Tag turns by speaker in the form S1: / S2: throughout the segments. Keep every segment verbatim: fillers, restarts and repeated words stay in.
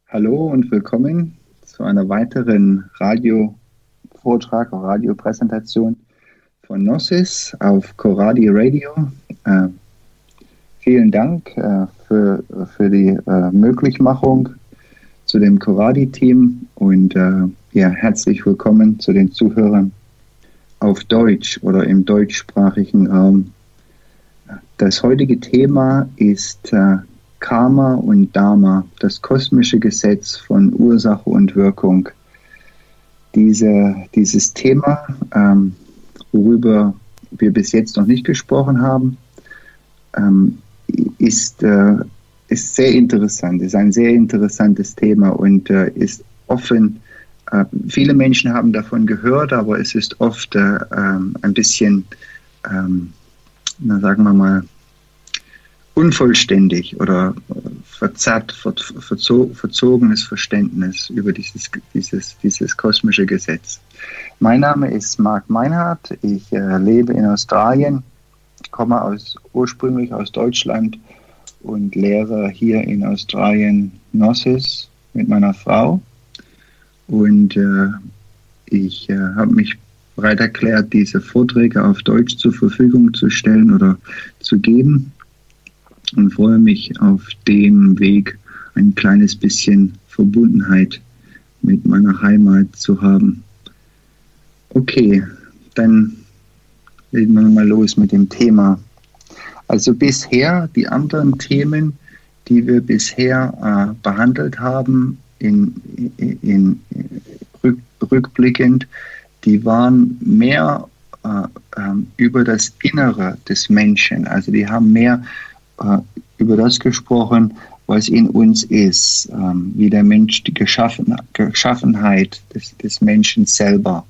S1: Hallo und willkommen zu einer weiteren Radio-Vortrag, Radiopräsentation von Gnosis auf Coradi Radio. Äh, vielen Dank äh, für, für die äh, Möglichmachung zu dem Coradi-Team und äh, ja, herzlich willkommen zu den Zuhörern auf Deutsch oder im deutschsprachigen Raum. Das heutige Thema ist äh, Karma und Dharma, das kosmische Gesetz von Ursache und Wirkung. Diese, dieses Thema, ähm, worüber wir bis jetzt noch nicht gesprochen haben, ähm, ist, äh, ist sehr interessant, ist ein sehr interessantes Thema und äh, ist offen, äh, viele Menschen haben davon gehört, aber es ist oft äh, ähm, ein bisschen, ähm, na, sagen wir mal, unvollständig oder verzerrt, verzo verzogenes Verständnis über dieses, dieses, dieses kosmische Gesetz. Mein Name ist Marc Meinhardt, ich äh, lebe in Australien, komme aus, ursprünglich aus Deutschland und lehre hier in Australien Gnosis mit meiner Frau. Und äh, ich äh, habe mich bereit erklärt, diese Vorträge auf Deutsch zur Verfügung zu stellen oder zu geben. Und freue mich auf dem Weg, ein kleines bisschen Verbundenheit mit meiner Heimat zu haben. Okay, dann legen wir mal los mit dem Thema. Also bisher, die anderen Themen, die wir bisher äh, behandelt haben, in, in, in rück, rückblickend, die waren mehr äh, äh, über das Innere des Menschen. Also die haben mehr über das gesprochen, was in uns ist, ähm, wie der Mensch, die Geschaffen, Geschaffenheit des, des Menschen selber.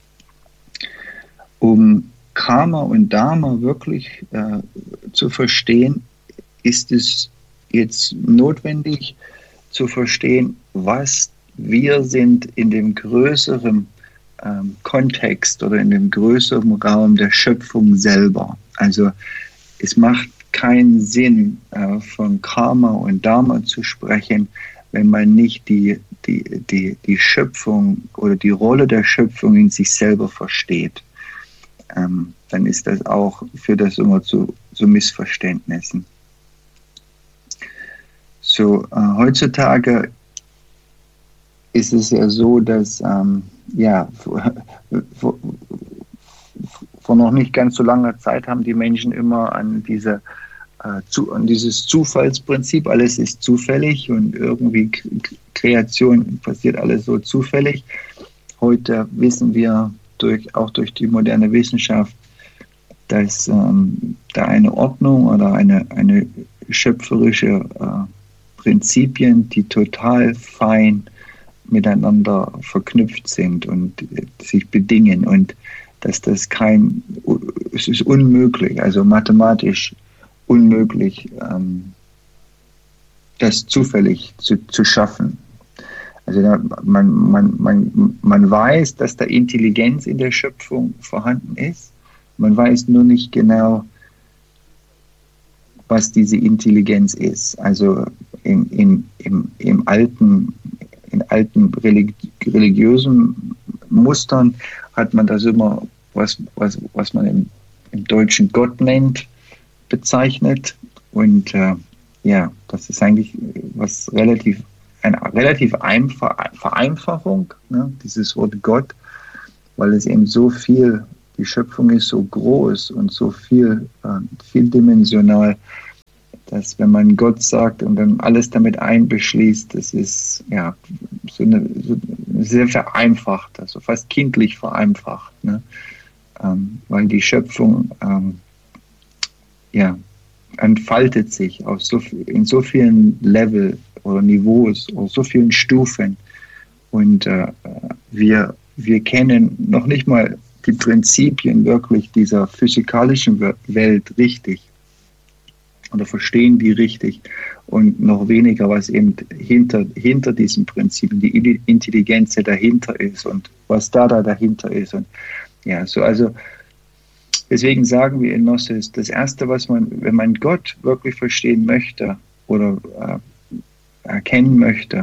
S1: Um Karma und Dharma wirklich äh, zu verstehen, ist es jetzt notwendig zu verstehen, was wir sind in dem größeren ähm, Kontext oder in dem größeren Raum der Schöpfung selber. Also es macht keinen Sinn, äh, von Karma und Dharma zu sprechen, wenn man nicht die, die, die, die Schöpfung oder die Rolle der Schöpfung in sich selber versteht. Ähm, dann ist das auch, führt das immer zu, zu Missverständnissen. So, äh, heutzutage ist es ja so, dass ähm, ja, vor, vor, vor noch nicht ganz so langer Zeit haben die Menschen immer an diese Zu, an dieses Zufallsprinzip, alles ist zufällig und irgendwie Kreation passiert alles so zufällig. Heute wissen wir durch, auch durch die moderne Wissenschaft, dass ähm, da eine Ordnung oder eine, eine schöpferische äh, Prinzipien, die total fein miteinander verknüpft sind und äh, sich bedingen und dass das kein, es ist unmöglich, also mathematisch unmöglich, ähm, das zufällig zu, zu schaffen. Also da, man, man, man, man weiß, dass da Intelligenz in der Schöpfung vorhanden ist. Man weiß nur nicht genau, was diese Intelligenz ist. Also in, in, im, im alten, in alten religi religiösen Mustern hat man das immer, was, was, was man im, im Deutschen Gott nennt, bezeichnet und äh, ja, das ist eigentlich was relativ, eine relativ Einfa Vereinfachung, ne, dieses Wort Gott, weil es eben so viel, die Schöpfung ist so groß und so viel, äh, vieldimensional, dass wenn man Gott sagt und dann alles damit einbeschließt, das ist ja so eine, so sehr vereinfacht, also fast kindlich vereinfacht, ne, ähm, weil die Schöpfung ähm, ja, entfaltet sich auf so, in so vielen Level oder Niveaus oder so vielen Stufen und äh, wir, wir kennen noch nicht mal die Prinzipien wirklich dieser physikalischen Welt richtig oder verstehen die richtig und noch weniger, was eben hinter, hinter diesen Prinzipien, die Intelligenz dahinter ist und was da, da dahinter ist und ja, so also deswegen sagen wir in Gnosis, das Erste, was man, wenn man Gott wirklich verstehen möchte oder äh, erkennen möchte,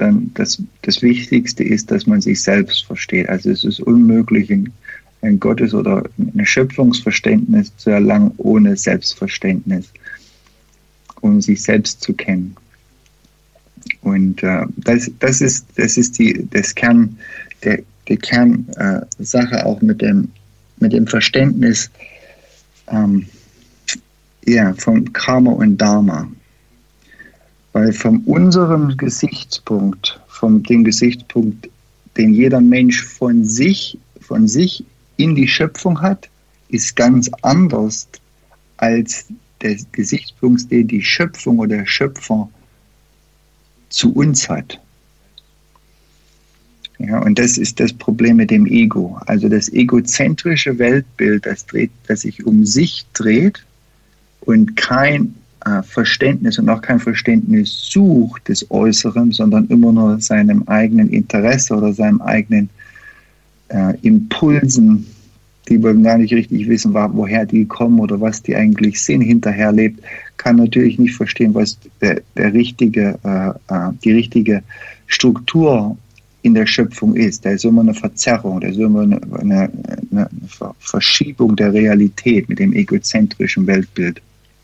S1: dann das, das Wichtigste ist, dass man sich selbst versteht. Also es ist unmöglich, ein, ein Gottes- oder ein Schöpfungsverständnis zu erlangen ohne Selbstverständnis, um sich selbst zu kennen. Und äh, das, das ist, das ist die, das Kern, der, die Kernsache äh, auch mit dem, mit dem Verständnis ähm, ja, von Karma und Dharma. Weil von unserem Gesichtspunkt, von dem Gesichtspunkt, den jeder Mensch von sich, von sich in die Schöpfung hat, ist ganz anders als der Gesichtspunkt, den die Schöpfung oder der Schöpfer zu uns hat. Ja, und das ist das Problem mit dem Ego. Also das egozentrische Weltbild, das, dreht, das sich um sich dreht und kein äh, Verständnis und auch kein Verständnis sucht des Äußeren, sondern immer nur seinem eigenen Interesse oder seinem eigenen äh, Impulsen, die wir gar nicht richtig wissen, woher die kommen oder was die eigentlich sind, hinterherlebt, kann natürlich nicht verstehen, was der, der richtige, äh, die richtige Struktur in der Schöpfung ist. Da ist immer eine Verzerrung, da ist immer eine, eine, eine Verschiebung der Realität mit dem egozentrischen Weltbild.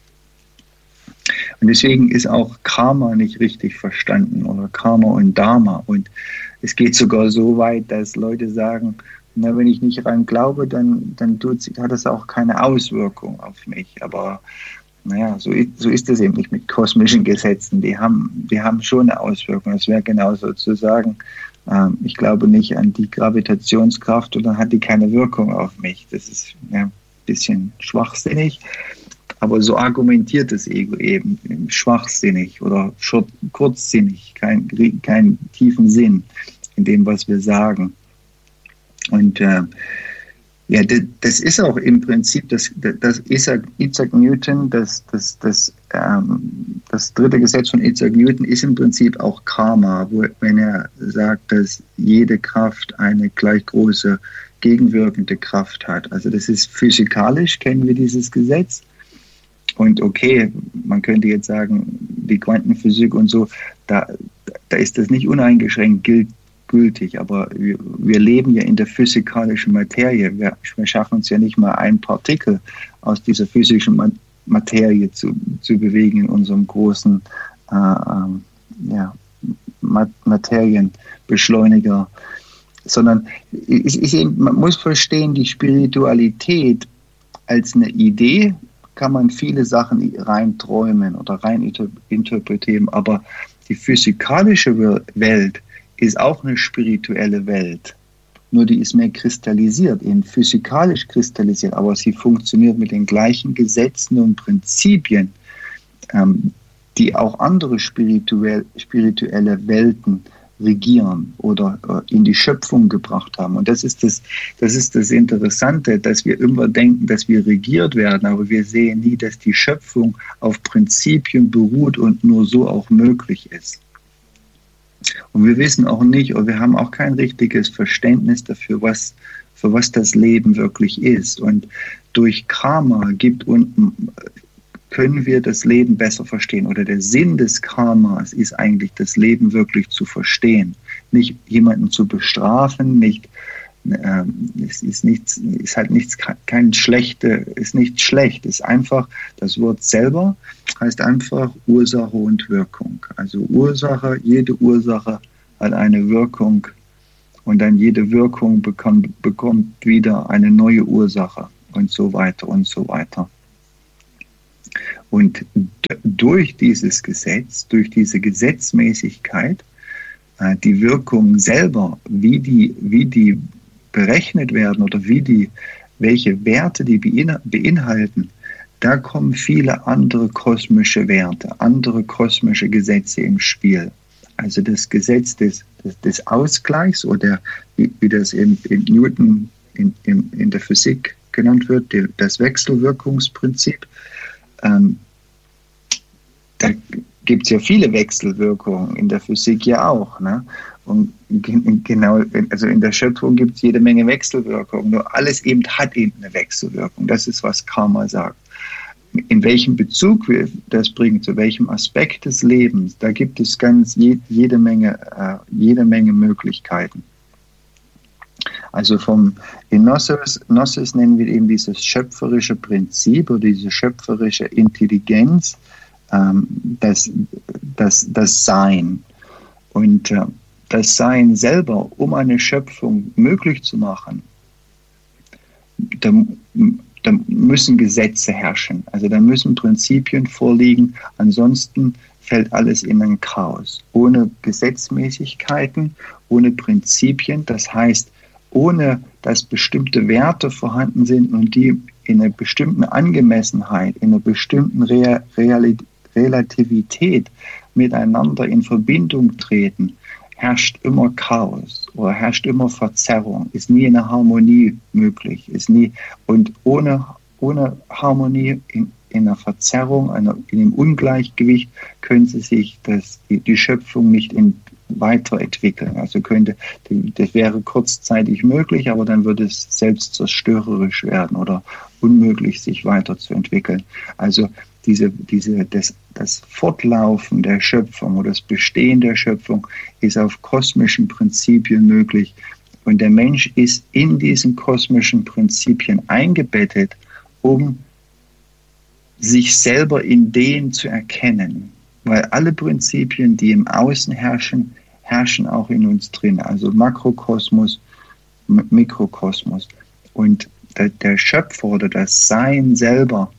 S1: Und deswegen ist auch Karma nicht richtig verstanden oder Karma und Dharma. Und es geht sogar so weit, dass Leute sagen, na, wenn ich nicht rein glaube, dann, dann tut, hat das auch keine Auswirkung auf mich. Aber naja, so, so ist es eben nicht mit kosmischen Gesetzen. Die haben, die haben schon eine Auswirkung. Das wäre genauso zu sagen, äh, ich glaube nicht an die Gravitationskraft und dann hat die keine Wirkung auf mich. Das ist ja, ein bisschen schwachsinnig. Aber so argumentiert das Ego eben, schwachsinnig oder kurzsinnig, kein, keinen tiefen Sinn in dem, was wir sagen. Und äh, ja, das, das ist auch im Prinzip, das, das Isaac, Isaac Newton, das, das, das, ähm, das dritte Gesetz von Isaac Newton ist im Prinzip auch Karma, wo, wenn er sagt, dass jede Kraft eine gleich große gegenwirkende Kraft hat. Also das ist physikalisch, kennen wir dieses Gesetz. Und okay, man könnte jetzt sagen, die Quantenphysik und so, da, da ist das nicht uneingeschränkt gilt, gültig, aber wir, wir leben ja in der physikalischen Materie. Wir, wir schaffen uns ja nicht mal ein Partikel aus dieser physischen Materie zu, zu bewegen in unserem großen äh, ja, Materienbeschleuniger, sondern es ist eben, man muss verstehen, die Spiritualität als eine Idee kann man viele Sachen rein träumen oder rein interpretieren, aber die physikalische Welt ist auch eine spirituelle Welt. Nur die ist mehr kristallisiert, eben physikalisch kristallisiert, aber sie funktioniert mit den gleichen Gesetzen und Prinzipien, ähm, die auch andere spirituell, spirituelle Welten regieren oder äh, in die Schöpfung gebracht haben. Und das ist das, das ist das Interessante, dass wir immer denken, dass wir regiert werden, aber wir sehen nie, dass die Schöpfung auf Prinzipien beruht und nur so auch möglich ist. Und wir wissen auch nicht, oder wir haben auch kein richtiges Verständnis dafür, was, für was das Leben wirklich ist. Und durch Karma gibt uns, können wir das Leben besser verstehen. Oder der Sinn des Karmas ist eigentlich, das Leben wirklich zu verstehen. Nicht jemanden zu bestrafen, nicht, äh, es ist nichts, ist halt nichts, kein schlechte, ist nicht schlecht. Es ist einfach, das Wort selber heißt einfach Ursache und Wirkung. Also Ursache, jede Ursache hat eine Wirkung und dann jede Wirkung bekommt, bekommt wieder eine neue Ursache und so weiter und so weiter. Und durch dieses Gesetz, durch diese Gesetzmäßigkeit, äh, die Wirkung selber, wie die, wie die berechnet werden oder wie die, welche Werte die beinhalten, da kommen viele andere kosmische Werte, andere kosmische Gesetze im Spiel. Also das Gesetz des, des, des Ausgleichs oder wie, wie das in, in Newton in, in, in der Physik genannt wird, das Wechselwirkungsprinzip. Ähm, da gibt es ja viele Wechselwirkungen, in der Physik ja auch. Ne? Und genau, also in der Schöpfung gibt es jede Menge Wechselwirkungen, nur alles eben hat eben eine Wechselwirkung. Das ist, was Karma sagt. in welchem Bezug wir das bringen, zu welchem Aspekt des Lebens, da gibt es ganz je, jede Menge, äh, jede Menge Möglichkeiten. Also vom in Gnosis, Gnosis nennen wir eben dieses schöpferische Prinzip oder diese schöpferische Intelligenz, ähm, das, das, das Sein. Und äh, das Sein selber, um eine Schöpfung möglich zu machen, da, da müssen Gesetze herrschen. Also da müssen Prinzipien vorliegen, ansonsten fällt alles in ein Chaos. Ohne Gesetzmäßigkeiten, ohne Prinzipien, das heißt, ohne dass bestimmte Werte vorhanden sind und die in einer bestimmten Angemessenheit, in einer bestimmten Real- Real- Relativität miteinander in Verbindung treten, herrscht immer Chaos oder herrscht immer Verzerrung, ist nie eine Harmonie möglich, ist nie, und ohne, ohne Harmonie in, in einer Verzerrung, einer, in einem Ungleichgewicht könnte sich das, die, die Schöpfung nicht in, weiterentwickeln. Also könnte, das wäre kurzzeitig möglich, aber dann würde es selbstzerstörerisch werden oder unmöglich, sich weiterzuentwickeln. Also diese, diese, das, das Fortlaufen der Schöpfung oder das Bestehen der Schöpfung ist auf kosmischen Prinzipien möglich. Und der Mensch ist in diesen kosmischen Prinzipien eingebettet, um sich selber in denen zu erkennen. Weil alle Prinzipien, die im Außen herrschen, herrschen auch in uns drin. Also Makrokosmos, Mikrokosmos. Und der, der Schöpfer oder das Sein selber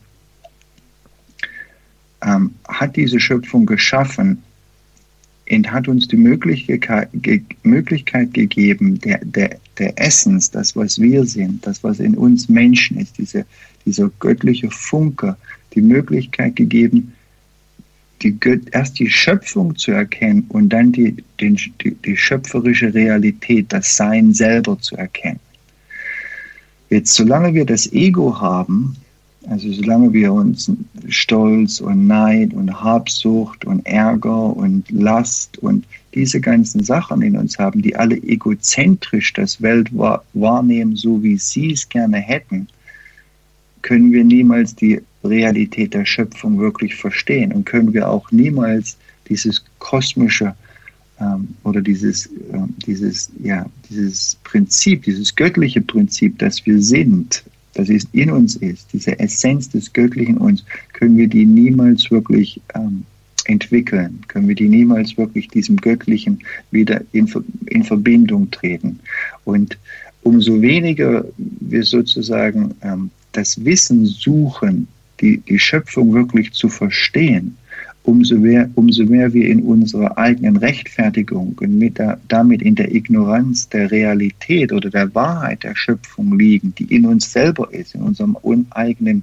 S1: ähm, hat diese Schöpfung geschaffen und hat uns die Möglichkeit, ge, Möglichkeit gegeben, der, der, der Essence, das, was wir sind, das, was in uns Menschen ist, diese, dieser göttliche Funke, die Möglichkeit gegeben, Die, erst die Schöpfung zu erkennen und dann die, den, die, die schöpferische Realität, das Sein selber zu erkennen. Jetzt, solange wir das Ego haben, also solange wir uns Stolz und Neid und Habsucht und Ärger und Last und diese ganzen Sachen in uns haben, die alle egozentrisch das Welt wahrnehmen, so wie sie es gerne hätten, können wir niemals die Realität der Schöpfung wirklich verstehen und können wir auch niemals dieses kosmische ähm, oder dieses, äh, dieses, ja, dieses Prinzip, dieses göttliche Prinzip, das wir sind, das ist in uns ist, diese Essenz des Göttlichen in uns, können wir die niemals wirklich ähm, entwickeln, können wir die niemals wirklich diesem Göttlichen wieder in, in Verbindung treten. Und umso weniger wir sozusagen ähm, das Wissen suchen, die, die Schöpfung wirklich zu verstehen, umso mehr, umso mehr wir in unserer eigenen Rechtfertigung und mit der, damit in der Ignoranz der Realität oder der Wahrheit der Schöpfung liegen, die in uns selber ist, in unserem eigenen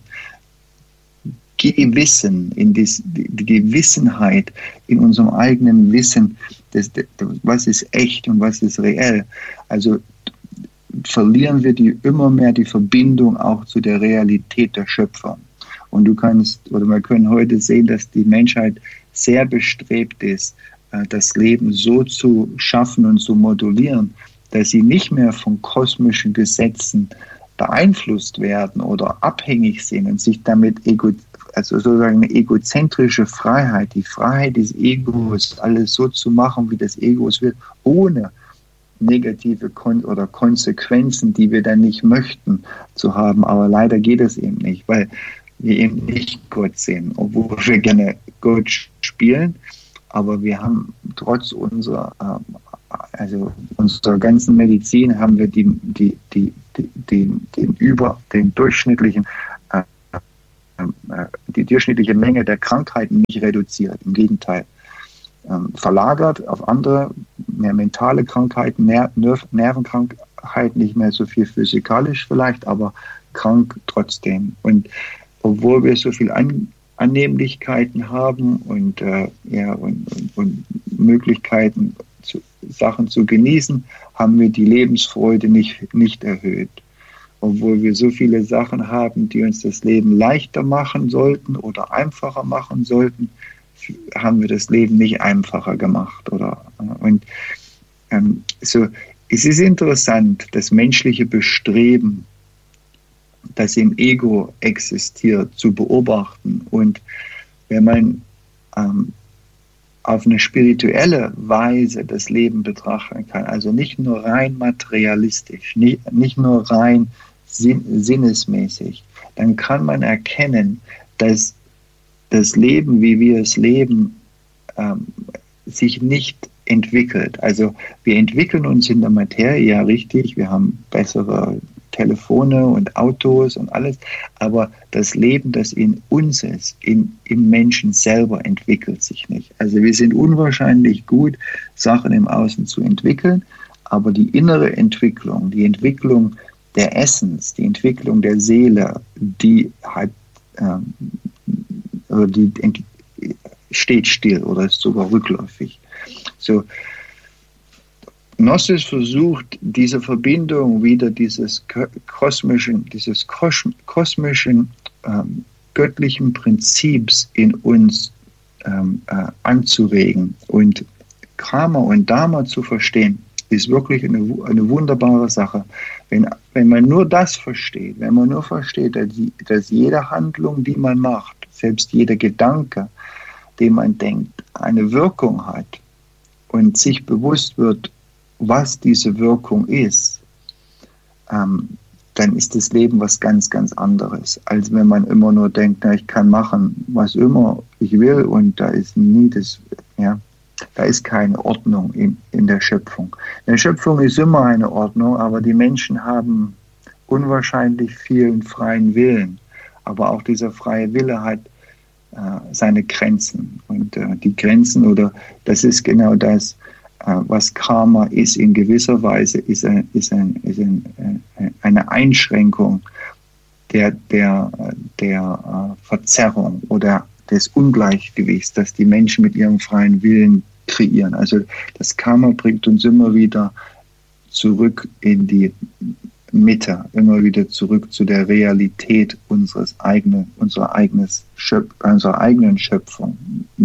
S1: Gewissen, in das, die, die Gewissenheit, in unserem eigenen Wissen, das, das, was ist echt und was ist reell. Also verlieren wir die immer mehr die Verbindung auch zu der Realität der Schöpfer. Und du kannst, oder wir können heute sehen, dass die Menschheit sehr bestrebt ist, das Leben so zu schaffen und zu modulieren, dass sie nicht mehr von kosmischen Gesetzen beeinflusst werden oder abhängig sind und sich damit, ego, also sozusagen eine egozentrische Freiheit, die Freiheit des Egos, alles so zu machen, wie das Ego es will, ohne negative Kon- oder Konsequenzen, die wir dann nicht möchten, zu haben. Aber leider geht es eben nicht, weil wir eben nicht Gott sind, obwohl wir gerne Gott spielen. Aber wir haben trotz unserer, also unserer ganzen Medizin, haben wir die, die, die, die, den, den über, den durchschnittlichen, die durchschnittliche Menge der Krankheiten nicht reduziert. Im Gegenteil. Verlagert auf andere, mehr mentale Krankheiten, Ner- Nerv- Nervenkrankheiten, nicht mehr so viel physikalisch vielleicht, aber krank trotzdem. Und obwohl wir so viel An- Annehmlichkeiten haben und, äh, ja, und, und, und Möglichkeiten, zu, Sachen zu genießen, haben wir die Lebensfreude nicht, nicht erhöht. Obwohl wir so viele Sachen haben, die uns das Leben leichter machen sollten oder einfacher machen sollten, haben wir das Leben nicht einfacher gemacht. Oder, und ähm, so, es ist interessant, das menschliche Bestreben, das im Ego existiert, zu beobachten. Und wenn man ähm, auf eine spirituelle Weise das Leben betrachten kann, also nicht nur rein materialistisch, nicht, nicht nur rein sinn, sinnesmäßig, dann kann man erkennen, dass das Leben, wie wir es leben, ähm, sich nicht entwickelt. Also wir entwickeln uns in der Materie, ja richtig, wir haben bessere Telefone und Autos und alles, aber das Leben, das in uns ist, in, im Menschen selber, entwickelt sich nicht. Also wir sind unwahrscheinlich gut, Sachen im Außen zu entwickeln, aber die innere Entwicklung, die Entwicklung der Essence, die Entwicklung der Seele, die hat, ähm, die steht still oder ist sogar rückläufig. So, Gnosis versucht, diese Verbindung wieder dieses kosmischen, dieses kosmischen, ähm, göttlichen Prinzips in uns ähm, äh, anzuregen. Und Karma und Dharma zu verstehen, ist wirklich eine, eine wunderbare Sache. Wenn, wenn man nur das versteht, wenn man nur versteht, dass, die, dass jede Handlung, die man macht, selbst jeder Gedanke, den man denkt, eine Wirkung hat und sich bewusst wird, was diese Wirkung ist, ähm, dann ist das Leben was ganz, ganz anderes, als wenn man immer nur denkt, na, ich kann machen, was immer ich will und da ist nie das, ja, da ist keine Ordnung in, in der Schöpfung. In der Schöpfung ist immer eine Ordnung, aber die Menschen haben unwahrscheinlich vielen freien Willen. Aber auch dieser freie Wille hat äh, seine Grenzen. Und äh, die Grenzen, oder das ist genau das, was Karma ist in gewisser Weise, ist, ein, ist, ein, ist ein, eine Einschränkung der, der, der Verzerrung oder des Ungleichgewichts, das die Menschen mit ihrem freien Willen kreieren. Also das Karma bringt uns immer wieder zurück in die Mitte, immer wieder zurück zu der Realität unseres eigenen, unserer, eigenes Schöp- unserer eigenen Schöpfung,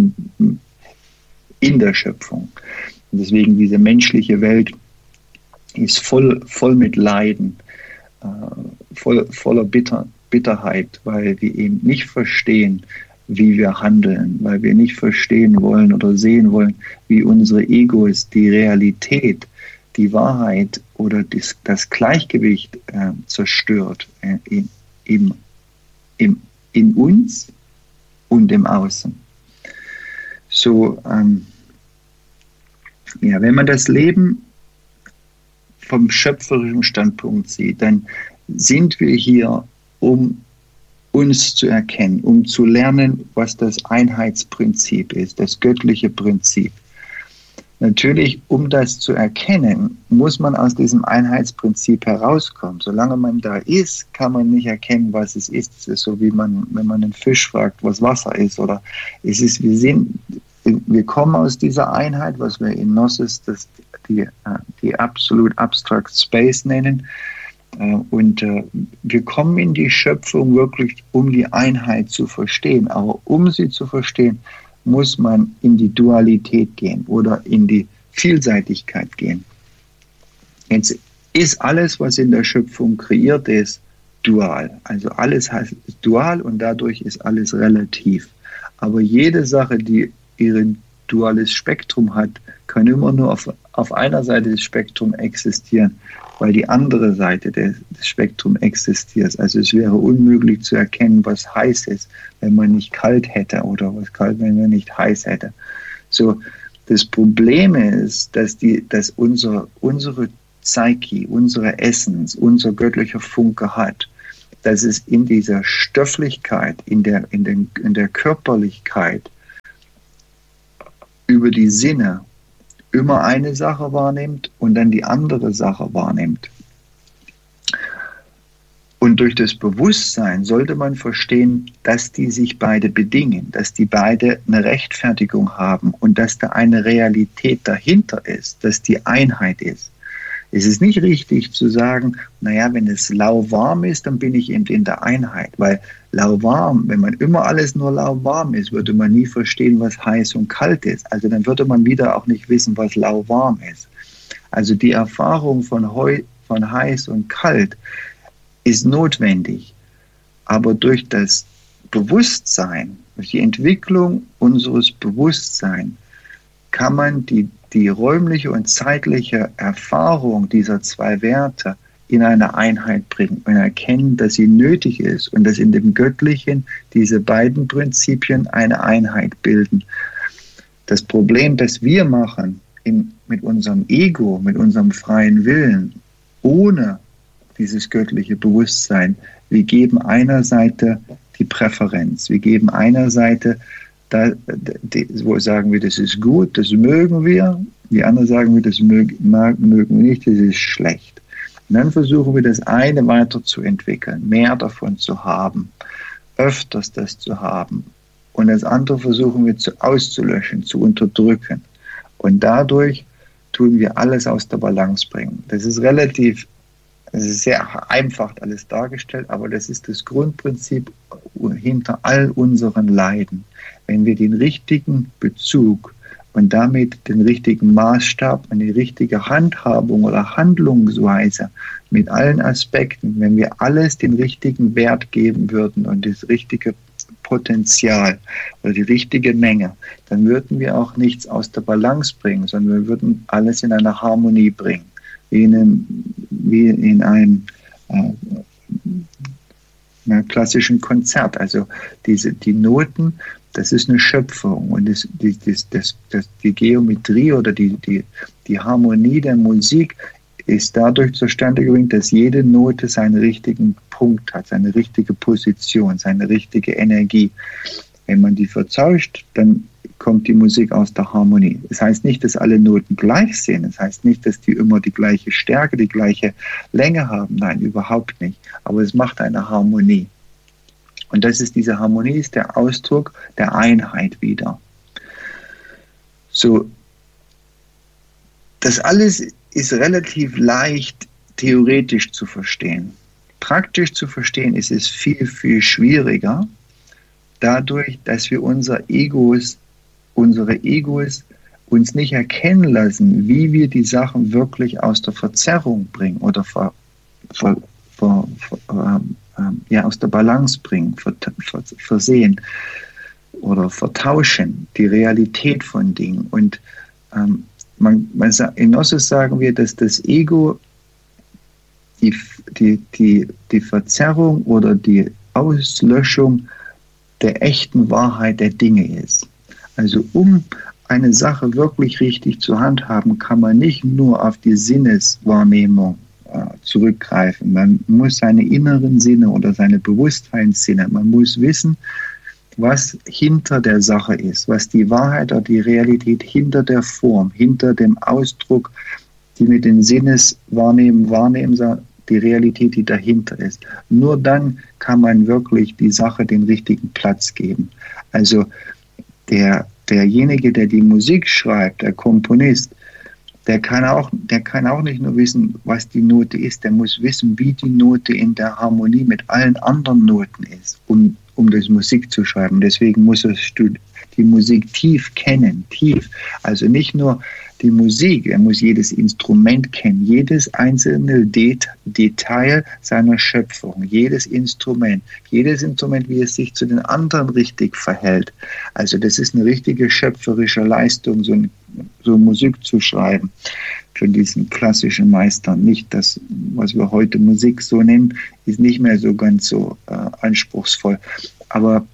S1: in der Schöpfung. Und deswegen diese menschliche Welt ist voll, voll mit Leiden, äh, voll, voller Bitter, Bitterheit, weil wir eben nicht verstehen, wie wir handeln, weil wir nicht verstehen wollen oder sehen wollen, wie unsere Egos die Realität, die Wahrheit oder das, das Gleichgewicht äh, zerstört äh, in, im, im, in uns und im Außen. So, ähm, ja, wenn man das Leben vom schöpferischen Standpunkt sieht, dann sind wir hier, um uns zu erkennen, um zu lernen, was das Einheitsprinzip ist, das göttliche Prinzip. Natürlich, um das zu erkennen, muss man aus diesem Einheitsprinzip herauskommen. Solange man da ist, kann man nicht erkennen, was es ist. Es ist so, wie man, wenn man einen Fisch fragt, was Wasser ist. Oder es ist, wir sind, wir kommen aus dieser Einheit, was wir in Gnosis das, die, die Absolute Abstract Space nennen. Und wir kommen in die Schöpfung wirklich, um die Einheit zu verstehen. Aber um sie zu verstehen, muss man in die Dualität gehen oder in die Vielseitigkeit gehen. Jetzt ist alles, was in der Schöpfung kreiert ist, dual. Also alles heißt dual und dadurch ist alles relativ. Aber jede Sache, die ihren duales Spektrum hat, kann immer nur auf, auf einer Seite des Spektrums existieren, weil die andere Seite des, des Spektrums existiert. Also es wäre unmöglich zu erkennen, was heiß ist, wenn man nicht kalt hätte oder was kalt, wenn man nicht heiß hätte. So, das Problem ist, dass, die, dass unser, unsere Psyche, unsere Essence, unser göttlicher Funke hat, dass es in dieser Stofflichkeit, in der, in den, in der Körperlichkeit über die Sinne immer eine Sache wahrnimmt und dann die andere Sache wahrnimmt. Und durch das Bewusstsein sollte man verstehen, dass die sich beide bedingen, dass die beide eine Rechtfertigung haben und dass da eine Realität dahinter ist, dass die Einheit ist. Es ist nicht richtig zu sagen, naja, wenn es lauwarm ist, dann bin ich eben in der Einheit, weil lauwarm, wenn man immer alles nur lauwarm ist, würde man nie verstehen, was heiß und kalt ist. Also dann würde man wieder auch nicht wissen, was lauwarm ist. Also die Erfahrung von, Heu, von heiß und kalt ist notwendig. Aber durch das Bewusstsein, durch die Entwicklung unseres Bewusstseins kann man die, die räumliche und zeitliche Erfahrung dieser zwei Werte in eine Einheit bringen und erkennen, dass sie nötig ist und dass in dem Göttlichen diese beiden Prinzipien eine Einheit bilden. Das Problem, das wir machen in, mit unserem Ego, mit unserem freien Willen, ohne dieses göttliche Bewusstsein, wir geben einer Seite die Präferenz, wir geben einer Seite, da, die, wo sagen wir, das ist gut, das mögen wir, die andere sagen wir, das mögen, mögen wir nicht, das ist schlecht. Und dann versuchen wir, das eine weiterzuentwickeln, mehr davon zu haben, öfters das zu haben. Und das andere versuchen wir zu, auszulöschen, zu unterdrücken. Und dadurch tun wir alles aus der Balance bringen. Das ist relativ, das ist sehr einfach alles dargestellt, aber das ist das Grundprinzip hinter all unseren Leiden. Wenn wir den richtigen Bezug und damit den richtigen Maßstab und die richtige Handhabung oder Handlungsweise mit allen Aspekten, wenn wir alles den richtigen Wert geben würden und das richtige Potenzial oder die richtige Menge, dann würden wir auch nichts aus der Balance bringen, sondern wir würden alles in eine Harmonie bringen, wie in einem, wie in einem äh, einem klassischen Konzert. Also diese, die Noten, das ist eine Schöpfung und das, die, das, das, das, die Geometrie oder die, die, die Harmonie der Musik ist dadurch zustande gebracht, dass jede Note seinen richtigen Punkt hat, seine richtige Position, seine richtige Energie. Wenn man die vertauscht, dann kommt die Musik aus der Harmonie. Das heißt nicht, dass alle Noten gleich sind. Das heißt nicht, dass die immer die gleiche Stärke, die gleiche Länge haben. Nein, überhaupt nicht. Aber es macht eine Harmonie. Und das ist diese Harmonie, ist der Ausdruck der Einheit wieder. So, das alles ist relativ leicht theoretisch zu verstehen. Praktisch zu verstehen ist es viel, viel schwieriger, dadurch, dass wir unser Egos, unsere Egos uns nicht erkennen lassen, wie wir die Sachen wirklich aus der Verzerrung bringen oder ver, ver, ver, ver, äh, ja, aus der Balance bringen, ver, ver, versehen oder vertauschen, die Realität von Dingen. Und ähm, man, man, in Gnosis sagen wir, dass das Ego die, die, die, die Verzerrung oder die Auslöschung der echten Wahrheit der Dinge ist. Also um eine Sache wirklich richtig zu handhaben, kann man nicht nur auf die Sinneswahrnehmung äh, zurückgreifen. Man muss seine inneren Sinne oder seine Bewusstseinssinne, man muss wissen, was hinter der Sache ist, was die Wahrheit oder die Realität hinter der Form, hinter dem Ausdruck, die mit den Sinneswahrnehmen wahrnehmen, die Realität, die dahinter ist. Nur dann kann man wirklich die Sache den richtigen Platz geben. Also der, derjenige, der die Musik schreibt, der Komponist, der kann, auch, der kann auch nicht nur wissen, was die Note ist, der muss wissen, wie die Note in der Harmonie mit allen anderen Noten ist, um, um das Musik zu schreiben. Deswegen muss er die Musik tief kennen, tief. Also nicht nur die Musik, er muss jedes Instrument kennen, jedes einzelne Det- Detail seiner Schöpfung, jedes Instrument, jedes Instrument, wie es sich zu den anderen richtig verhält. Also das ist eine richtige schöpferische Leistung, so, ein, so Musik zu schreiben von diesen klassischen Meistern. Nicht das, was wir heute Musik so nennen, ist nicht mehr so ganz so äh, anspruchsvoll. Aber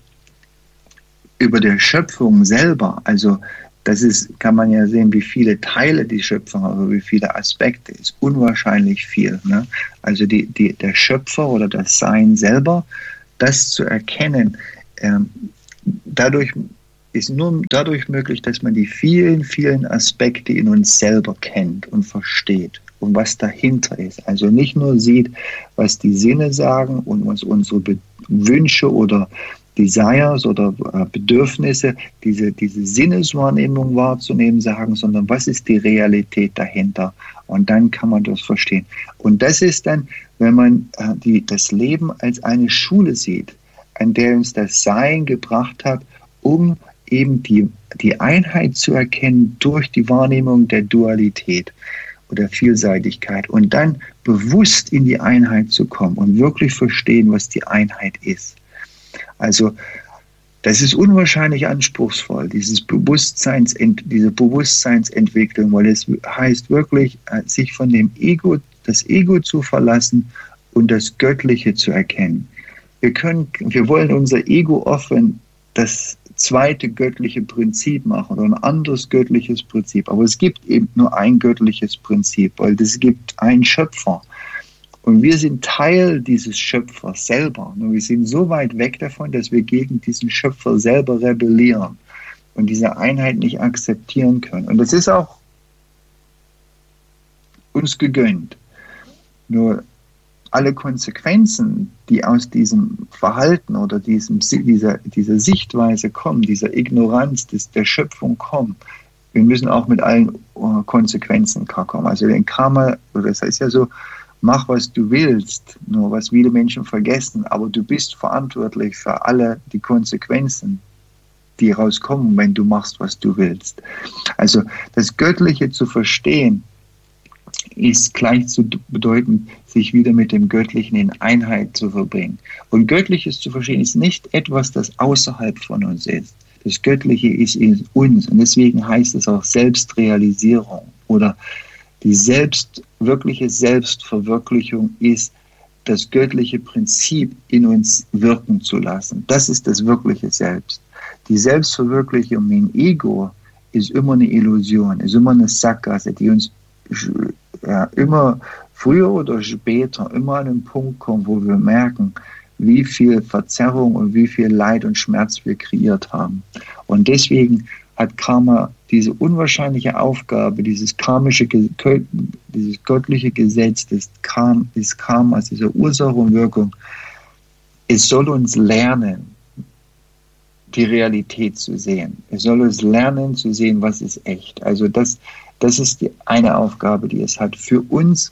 S1: über der Schöpfung selber, also das ist, kann man ja sehen, wie viele Teile die Schöpfung hat, aber wie viele Aspekte, ist unwahrscheinlich viel. Ne? Also die, die, der Schöpfer oder das Sein selber, das zu erkennen, ähm, dadurch ist nur dadurch möglich, dass man die vielen, vielen Aspekte in uns selber kennt und versteht und was dahinter ist. Also nicht nur sieht, was die Sinne sagen und was unsere Be- Wünsche oder Desires oder äh, Bedürfnisse, diese, diese Sinneswahrnehmung wahrzunehmen sagen, sondern was ist die Realität dahinter? Und dann kann man das verstehen. Und das ist dann, wenn man äh, die, das Leben als eine Schule sieht, an der uns das Sein gebracht hat, um eben die, die Einheit zu erkennen durch die Wahrnehmung der Dualität. oder Vielseitigkeit und dann bewusst in die Einheit zu kommen und wirklich verstehen, was die Einheit ist. Also das ist unwahrscheinlich anspruchsvoll, dieses Bewusstseinsent, diese Bewusstseinsentwicklung, weil es heißt wirklich, sich von dem Ego, das Ego zu verlassen und das Göttliche zu erkennen. Wir können, wir wollen unser Ego offen das zweite göttliche Prinzip machen oder ein anderes göttliches Prinzip. Aber es gibt eben nur ein göttliches Prinzip, weil es gibt einen Schöpfer. Und wir sind Teil dieses Schöpfers selber. Nur wir sind so weit weg davon, dass wir gegen diesen Schöpfer selber rebellieren und diese Einheit nicht akzeptieren können. Und das ist auch uns gegönnt. Nur alle Konsequenzen, die aus diesem Verhalten oder diesem, dieser, dieser Sichtweise kommen, dieser Ignoranz des, der Schöpfung kommen, wir müssen auch mit allen uh, Konsequenzen kommen. Also den Karma, das heißt ja so, mach, was du willst, nur was viele Menschen vergessen, aber du bist verantwortlich für alle die Konsequenzen, die rauskommen, wenn du machst, was du willst. Also das Göttliche zu verstehen, ist gleich zu bedeuten, sich wieder mit dem Göttlichen in Einheit zu verbringen. Und Göttliches zu verstehen ist nicht etwas, das außerhalb von uns ist. Das Göttliche ist in uns und deswegen heißt es auch Selbstrealisierung oder die selbst, wirkliche Selbstverwirklichung ist, das göttliche Prinzip in uns wirken zu lassen. Das ist das wirkliche Selbst. Die Selbstverwirklichung im Ego ist immer eine Illusion, ist immer eine Sackgasse, die uns ja, immer früher oder später immer an einen Punkt kommt, wo wir merken, wie viel Verzerrung und wie viel Leid und Schmerz wir kreiert haben. Und deswegen hat Karma diese unwahrscheinliche Aufgabe, dieses karmische, dieses göttliche Gesetz des, Karm, des Karmas, dieser Ursache und Wirkung. Es soll uns lernen, die Realität zu sehen. Es soll uns lernen zu sehen, was ist echt. Also das, das ist die eine Aufgabe, die es hat. Für uns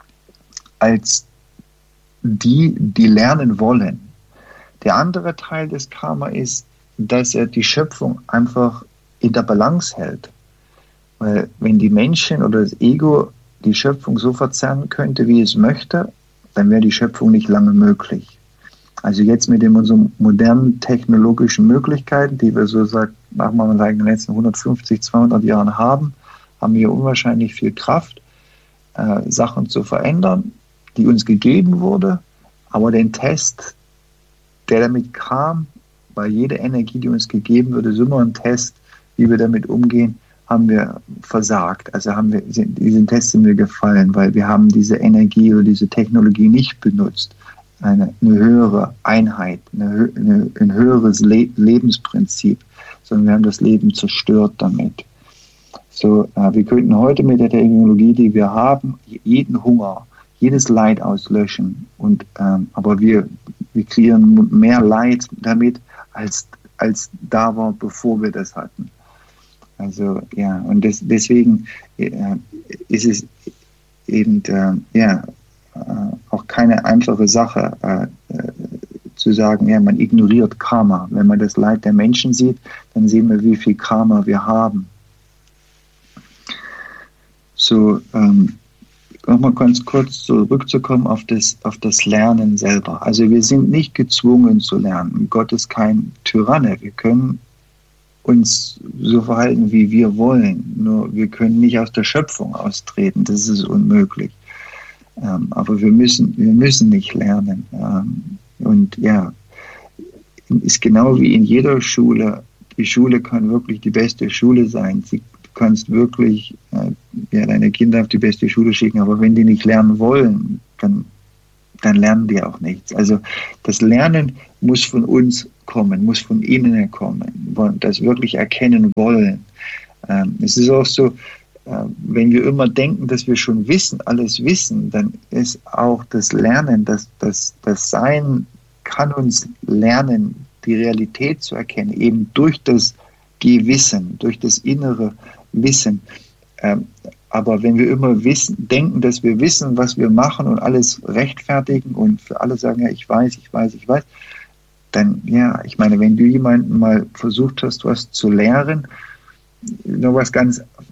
S1: als die, die lernen wollen. Der andere Teil des Karma ist, dass er die Schöpfung einfach in der Balance hält. Weil wenn die Menschen oder das Ego die Schöpfung so verzerren könnte, wie es möchte, dann wäre die Schöpfung nicht lange möglich. Also jetzt mit den unseren modernen technologischen Möglichkeiten, die wir so sagt, machen wir mal in den letzten hundertfünfzig, zweihundert Jahren haben, haben wir unwahrscheinlich viel Kraft, äh, Sachen zu verändern, die uns gegeben wurde. Aber den Test, der damit kam, weil jede Energie, die uns gegeben wurde, ist immer ein Test, wie wir damit umgehen, haben wir versagt. Also haben wir, diesen Test sind wir gefallen, weil wir haben diese Energie oder diese Technologie nicht benutzt. Eine, eine höhere Einheit, eine, eine, ein höheres Le- Lebensprinzip, sondern wir haben das Leben zerstört damit. So, äh, wir könnten heute mit der Technologie, die wir haben, jeden Hunger, jedes Leid auslöschen. Und, ähm, aber wir, wir kreieren mehr Leid damit, als, als da war, bevor wir das hatten. Also ja, und das, deswegen äh, ist es eben äh, ja, äh, auch keine einfache Sache äh, äh, zu sagen, ja, man ignoriert Karma. Wenn man das Leid der Menschen sieht, dann sehen wir, wie viel Karma wir haben. So, ähm, nochmal ganz kurz zurückzukommen auf das, auf das Lernen selber. Also wir sind nicht gezwungen zu lernen. Gott ist kein Tyranne. Wir können uns so verhalten, wie wir wollen. Nur wir können nicht aus der Schöpfung austreten. Das ist unmöglich. Ähm, aber wir müssen, wir müssen nicht lernen. Ähm, und ja, ist genau wie in jeder Schule. Die Schule kann wirklich die beste Schule sein. Sie, du kannst wirklich äh, ja, deine Kinder auf die beste Schule schicken, aber wenn die nicht lernen wollen, dann, dann lernen die auch nichts. Also das Lernen muss von uns kommen, muss von innen kommen, das wirklich erkennen wollen. Ähm, es ist auch so, äh, wenn wir immer denken, dass wir schon wissen, alles wissen, dann ist auch das Lernen, das, das, das Sein kann uns lernen, die Realität zu erkennen, eben durch das Gewissen, durch das innere Wissen. Ähm, aber wenn wir immer wissen, denken, dass wir wissen, was wir machen und alles rechtfertigen und für alle sagen, ja, ich weiß, ich weiß, ich weiß, dann, ja, ich meine, wenn du jemanden mal versucht hast, was zu lehren, noch was ganz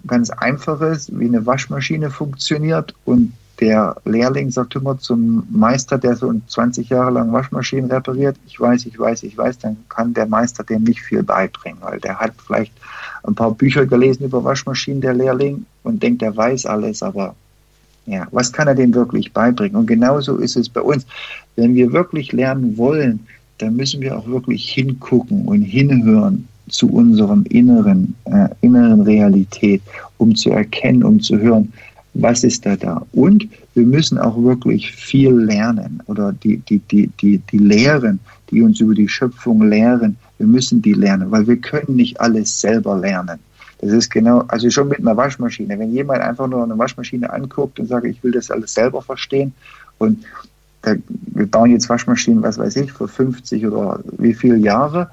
S1: ganz Einfaches, wie eine Waschmaschine funktioniert, und der Lehrling sagt immer zum Meister, der so zwanzig Jahre lang Waschmaschinen repariert, ich weiß, ich weiß, ich weiß, dann kann der Meister dem nicht viel beibringen, weil der hat vielleicht ein paar Bücher gelesen über Waschmaschinen, der Lehrling, und denkt, er weiß alles, aber ja, was kann er dem wirklich beibringen? Und genauso ist es bei uns. Wenn wir wirklich lernen wollen, dann müssen wir auch wirklich hingucken und hinhören zu unserem inneren, äh, inneren Realität, um zu erkennen, um zu hören, was ist da da. Und wir müssen auch wirklich viel lernen, oder die, die, die, die, die Lehren, die uns über die Schöpfung lehren, wir müssen die lernen, weil wir können nicht alles selber lernen. Das ist genau, also schon mit einer Waschmaschine. Wenn jemand einfach nur eine Waschmaschine anguckt und sagt, ich will das alles selber verstehen, und da, wir bauen jetzt Waschmaschinen, was weiß ich, für fünfzig oder wie viele Jahre,